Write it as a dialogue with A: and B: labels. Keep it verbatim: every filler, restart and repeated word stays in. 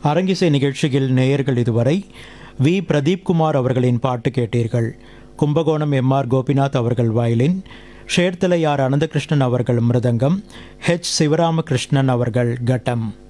A: அரங்கிசை நிகழ்ச்சியில் நேயர்கள் இதுவரை வி பிரதீப்குமார் அவர்களின் பாட்டு கேட்டீர்கள். கும்பகோணம் எம் ஆர் கோபிநாத் அவர்கள் வயலின், ஷேர்தலை ஆர் அனந்தகிருஷ்ணன் அவர்கள் மிருதங்கம், ஹெச் சிவராமகிருஷ்ணன் அவர்கள் கட்டம்.